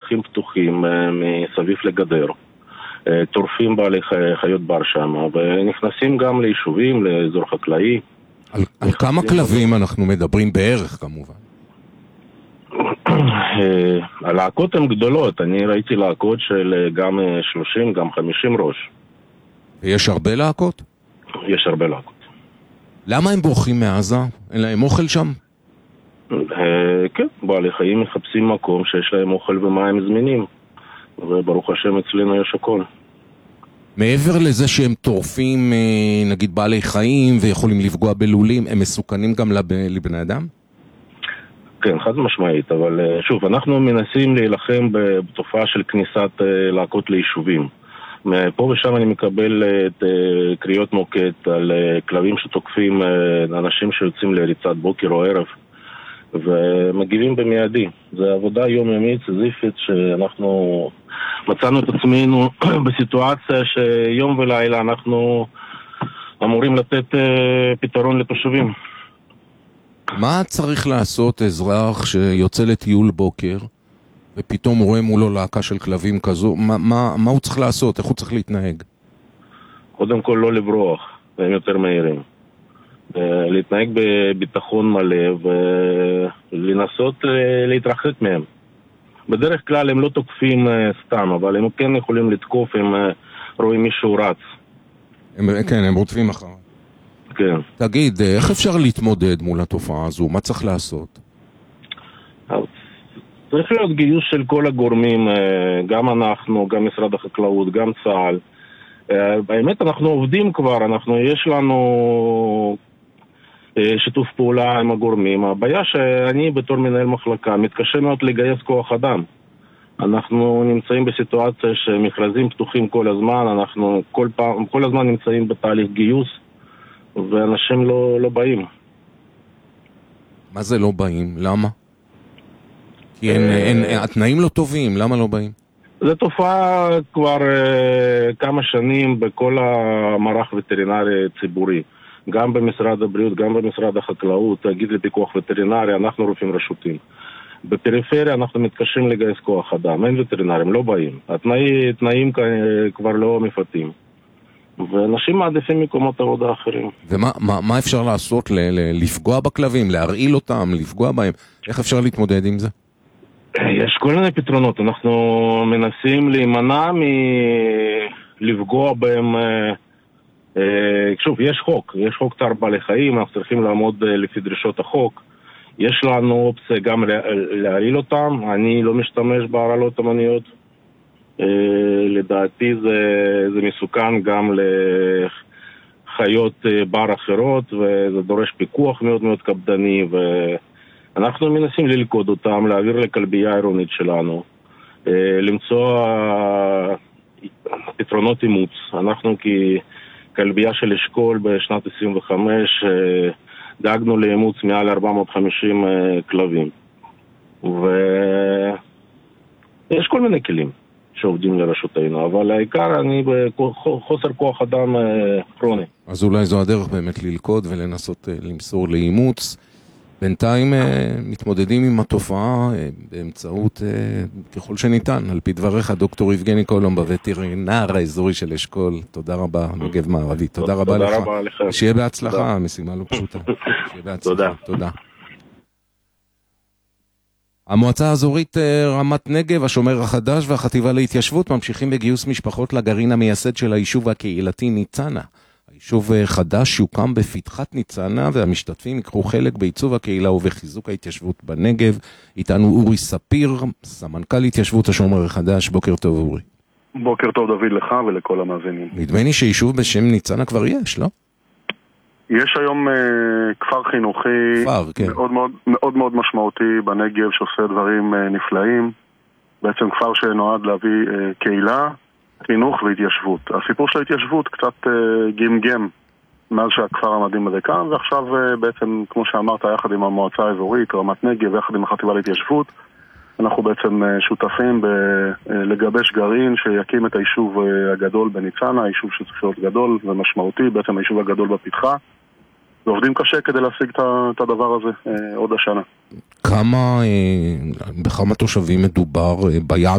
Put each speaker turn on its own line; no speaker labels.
שטחים פתוחים מסביב לגדר, טורפים בעלי חיות בר שם, ונכנסים גם ליישובים, לאזור חקלאי.
על כמה כלבים אנחנו מדברים בערך כמובן?
הלהקות הן גדולות, אני ראיתי להקות של גם 30, גם 50 ראש.
ויש הרבה להקות?
יש הרבה להקות.
למה הם בורחים מעזה? אין להם אוכל שם?
כן, בעלי חיים מחפשים מקום שיש להם אוכל ומים זמינים, וברוך השם אצלנו יש הכל.
מעבר לזה שהם טורפים נגיד בעלי חיים ויכולים לפגוע בלולים, הם מסוכנים גם לבני אדם?
כן, חד משמעית, אבל שוב, אנחנו מנסים להילחם בתופעה של כניסת להקות ליישובים. פה ושם אני מקבל את קריאות מוקד על כלבים שתוקפים אנשים שיוצאים לריצת בוקר או ערב, ומגיבים במיידי. זה עבודה יומיומית, סזיפית, שאנחנו מצאנו את עצמנו בסיטואציה שיום ולילה אנחנו אמורים לתת פתרון לתושבים.
מה צריך לעשות אזרח שיוצא לטיול בוקר ופתאום רואה מולו להקה של כלבים כזו? מה הוא צריך לעשות? איך הוא צריך להתנהג?
קודם כל לא לברוח, הם יותר מהירים. להתנהג בביטחון מלא ולנסות להתרחק מהם. בדרך כלל הם לא תוקפים סתם, אבל הם כן יכולים לתקוף, הם רואים מישהו רץ.
כן, הם רודפים אחר.
כן.
תגיד, איך אפשר להתמודד מול התופעה הזו? מה צריך לעשות?
צריך להיות גיוס של כל הגורמים, גם אנחנו, גם משרד החקלאות, גם צה"ל. באמת אנחנו עובדים כבר, יש לנו שיתוף פעולה עם הגורמים. הבעיה שאני בתור מנהל מחלקה מתקשה מאוד לגייס כוח אדם. אנחנו נמצאים בסיטואציה שמכרזים פתוחים כל הזמן, אנחנו כל הזמן נמצאים בתהליך גיוס, ואנשים לא באים.
מה זה לא באים? למה? כי התנאים לא טובים, למה לא באים?
זו תופעה כבר כמה שנים בכל המערך וטרינרי ציבורי. גם במשרד הבריאות, גם במשרד החקלאות, תאגיד לפיקוח וטרינרי, אנחנו רופאים רשותיים. בפריפריה אנחנו מתקשים לגייס כוח אדם, אין וטרינרים, לא באים. התנאים כבר לא מפתים. ואנשים מעדיפים מקומות עבודה אחרים.
ומה אפשר לעשות? לפגוע בכלבים, להרעיל אותם, לפגוע בהם? איך אפשר להתמודד עם זה?
יש כל מיני פתרונות. אנחנו מנסים להימנע מלפגוע בהם. שוב, יש חוק צער בעלי חיים, אנחנו צריכים לעמוד לפי דרישות החוק. יש לנו אופציה גם להרעיל אותם, אני לא משתמש בהרעלות המוניות. לדעתי זה מסוכן גם לחיות בר אחרות, וזה דורש פיקוח מאוד מאוד קפדני, ואנחנו מנסים ללכוד אותם, להעביר לכלבייה העירונית שלנו, למצוא פתרונות אימוץ. אנחנו ככלבייה של אשכול בשנת 25 דאגנו לאימוץ מעל 450 כלבים, ויש כל מיני כלים שעובדים לרשותנו, אבל העיקר אני בחוסר כוח אדם כרוני.
אז אולי זו הדרך באמת ללכוד ולנסות למסור לאימוץ. בינתיים מתמודדים עם התופעה באמצעות ככל שניתן, על פי דבריך, דוקטור יבגני קולומב, הווטרינר האזורי של אשכול. תודה רבה, נגב מערבי. תודה רבה לך. שיהיה בהצלחה, משימה לא פשוטה. שיהיה בהצלחה. תודה. המועצה האזורית רמת נגב, השומר החדש והחטיבה להתיישבות ממשיכים בגיוס משפחות לגרעין המייסד של היישוב הקהילתי ניצנה. היישוב חדש יוקם בפתחת ניצנה, והמשתתפים יקחו חלק בעיצוב הקהילה ובחיזוק ההתיישבות בנגב. איתנו אורי ספיר, סמנכ"ל התיישבות השומר החדש. בוקר טוב אורי.
בוקר טוב דוד לך ולכל המאזינים.
נדמה לי שיישוב בשם ניצנה כבר יש, לא?
יש היום כפר חינוכי
כן.
מאוד מאוד משמעותי בנגב שעושה דברים נפלאים. בעצם כפר שנועד להביא קהילה, חינוך והתיישבות. הסיפור של ההתיישבות קצת גמגם מאז שהכפר המדהים הזה קם, ועכשיו בעצם, כמו שאמרת, יחד עם המועצה האזורית, רמת נגב, ויחד עם החטיבה להתיישבות, אנחנו בעצם שותפים לגבש גרעין שיקים את היישוב הגדול בניצנה, היישוב שצריך להיות גדול ומשמעותי, בעצם היישוב הגדול בפתחה, ועובדים קשה כדי להשיג את הדבר הזה עוד השנה.
בכמה תושבים מדובר ביעד